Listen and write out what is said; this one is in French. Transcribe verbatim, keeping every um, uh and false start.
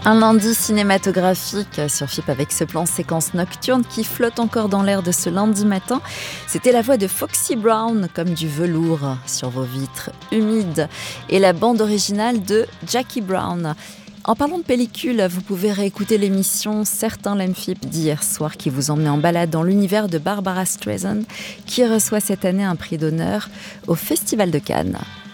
Un lundi cinématographique sur F I P avec ce plan séquence nocturne qui flotte encore dans l'air de ce lundi matin. C'était la voix de Foxy Brown comme du velours sur vos vitres humides et la bande originale de Jackie Brown. En parlant de pellicule, vous pouvez réécouter l'émission Certains l'aiment F I P d'hier soir qui vous emmenait en balade dans l'univers de Barbara Streisand qui reçoit cette année un prix d'honneur au Festival de Cannes.